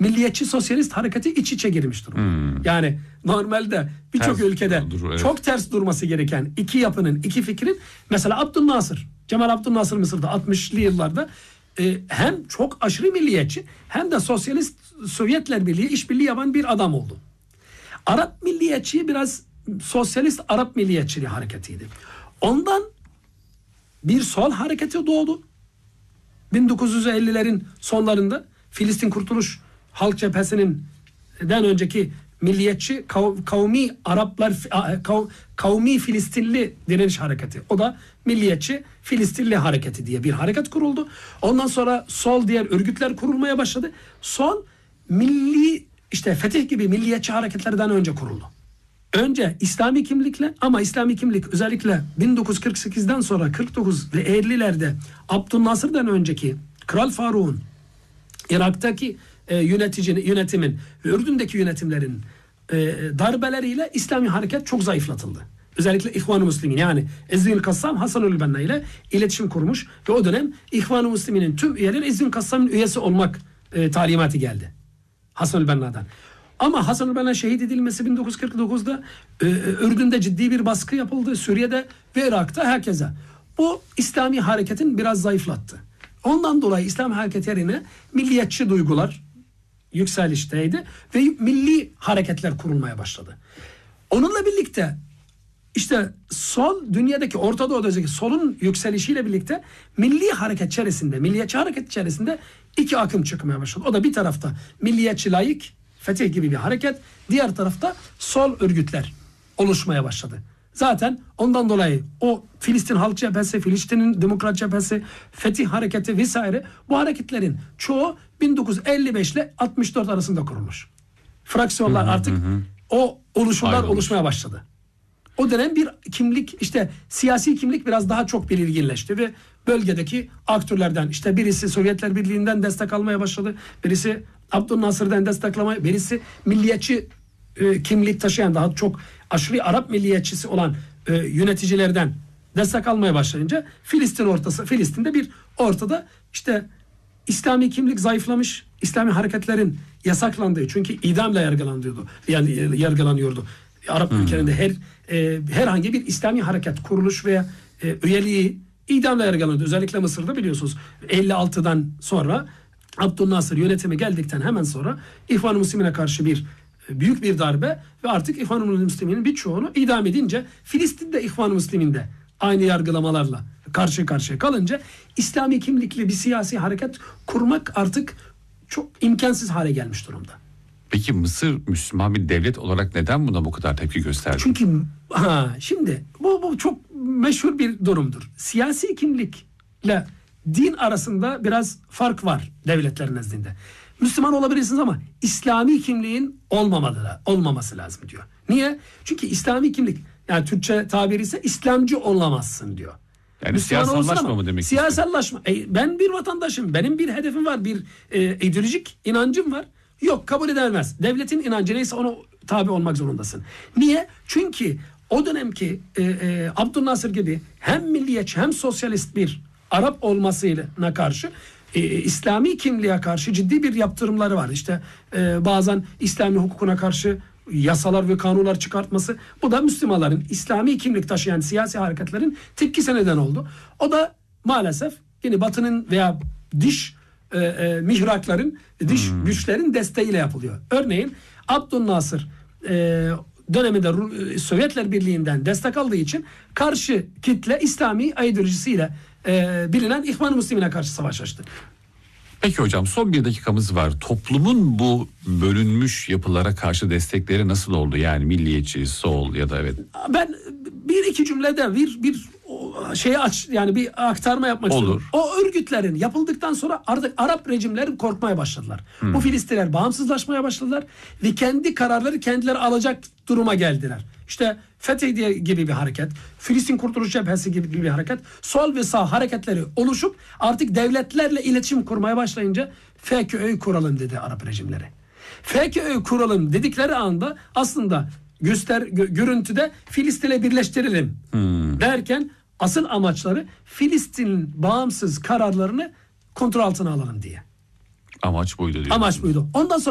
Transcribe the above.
milliyetçi sosyalist hareketi iç içe girmiş durumda. Yani normalde birçok ülkede çok ters durması gereken iki yapının, iki fikrin, mesela Abdülnasır, Cemal Abdülnasır Mısır'da 60'lı yıllarda hem çok aşırı milliyetçi hem de sosyalist Sovyetler Birliği işbirliği yapan bir adam oldu. Arap milliyetçiliği biraz sosyalist Arap milliyetçiliği hareketiydi. Ondan bir sol hareketi doğdu. 1950'lerin sonlarında Filistin Kurtuluş Halk Cephesi'nin önceki milliyetçi kavmi Araplar, kavmi Filistinli direniş hareketi. O da milliyetçi Filistinli hareketi diye bir hareket kuruldu. Ondan sonra sol diğer örgütler kurulmaya başladı. Sol milli, işte Fetih gibi milliyetçi hareketlerden önce kuruldu. Önce İslami kimlikle, ama İslami kimlik özellikle 1948'den sonra 49 ve 50'lerde Abdülnasır'dan önceki Kral Faruk'un Irak'taki yönetimin ve Ürdün'deki yönetimlerin darbeleriyle İslami hareket çok zayıflatıldı. Özellikle İhvan-ı Müslimin, yani Ezzin Kassam Hasanül Benna ile iletişim kurmuş ve o dönem İhvan-ı Müslimin'in tüm üyeleri Ezzin Kassam'ın üyesi olmak talimatı geldi Hasanül Benna'dan. Ama Hasanül Benna şehit edilmesi 1949'da Ürdün'de ciddi bir baskı yapıldı, Suriye'de ve Irak'ta herkese. Bu İslami hareketin biraz zayıflattı. Ondan dolayı İslam hareketi yerine milliyetçi duygular yükselişteydi ve milli hareketler kurulmaya başladı. Onunla birlikte işte sol, dünyadaki Orta Doğu'daki solun yükselişiyle birlikte milli hareket içerisinde, milliyetçi hareket içerisinde iki akım çıkmaya başladı. O da bir tarafta milliyetçi laik, Fetih gibi bir hareket, diğer tarafta sol örgütler oluşmaya başladı. Zaten ondan dolayı o Filistin Halk Cephesi, Filistin'in Demokrat Cephesi, Fetih Hareketi vesaire, bu hareketlerin çoğu 1955 ile 64 arasında kurulmuş. Fraksiyonlar artık o oluşumlar oluşmaya başladı. O dönem bir kimlik, işte siyasi kimlik biraz daha çok belirginleşti ve bölgedeki aktörlerden, işte birisi Sovyetler Birliği'nden destek almaya başladı, birisi Abdülnasır'dan destek almaya, birisi milliyetçi kimlik taşıyan, daha çok aşırı Arap milliyetçisi olan yöneticilerden destek almaya başlayınca Filistin'de bir ortada işte İslami kimlik zayıflamış, İslami hareketlerin yasaklandığı, çünkü idamla yargılanıyordu. Arap ülkelerinde herhangi bir İslami hareket, kuruluş veya üyeliği idamla yargılanıyordu. Özellikle Mısır'da biliyorsunuz 56'dan sonra Abdülnasır yönetimi geldikten hemen sonra İhvan-ı Müslümin'e karşı büyük bir darbe ve artık İhvan-ı Müslümin'in birçoğunu idam edince, Filistin'de İhvan-ı Müslümin'de aynı yargılamalarla karşı karşıya kalınca İslami kimlikli bir siyasi hareket kurmak artık çok imkansız hale gelmiş durumda. Peki Mısır Müslüman bir devlet olarak neden buna bu kadar tepki gösterdi? Çünkü şimdi bu çok meşhur bir durumdur. Siyasi kimlikle din arasında biraz fark var devletlerin nezdinde. Müslüman olabilirsiniz ama İslami kimliğin olmaması lazım diyor. Niye? Çünkü İslami kimlik, yani Türkçe tabiri ise İslamcı olamazsın diyor. Yani Müslüman siyasallaşma mı demek? Siyasallaşma. Ben bir vatandaşım, benim bir hedefim var, bir ideolojik inancım var. Yok, kabul edilmez. Devletin inancı neyse ona tabi olmak zorundasın. Niye? Çünkü o dönemki Abdülnasır gibi hem milliyetçi hem sosyalist bir Arap olmasına karşı İslami kimliğe karşı ciddi bir yaptırımları var. İşte bazen İslami hukukuna karşı yasalar ve kanunlar çıkartması. Bu da Müslümanların, İslami kimlik taşıyan siyasi hareketlerin tepkisine neden oldu. O da maalesef yine Batı'nın veya dış mihrakların, dış güçlerin desteğiyle yapılıyor. Örneğin Abdülnasır döneminde Sovyetler Birliği'nden destek aldığı için karşı kitle İslami ideolojisiyle bilinen İhvan-ı Müslümin'e karşı savaş açtı. Peki hocam, son bir dakikamız var. Toplumun bu bölünmüş yapılara karşı destekleri nasıl oldu? Yani milliyetçi, sol ya da evet. Ben bir iki cümlede bir yani bir aktarma yapmak istiyorum. O örgütlerin yapıldıktan sonra artık Arap rejimleri korkmaya başladılar. Bu Filistinler bağımsızlaşmaya başladılar ve kendi kararları kendileri alacak duruma geldiler. İşte Fetih gibi bir hareket, Filistin Kurtuluş Cephesi gibi bir hareket, sol ve sağ hareketleri oluşup artık devletlerle iletişim kurmaya başlayınca FKÖ'yü kuralım dedi Arap rejimleri. FKÖ'yü kuralım dedikleri anda aslında görüntüde Filistin'le birleştirelim derken asıl amaçları Filistin'in bağımsız kararlarını kontrol altına alalım diye. Amaç buydu diyor. Amaç buydu. Ondan sonra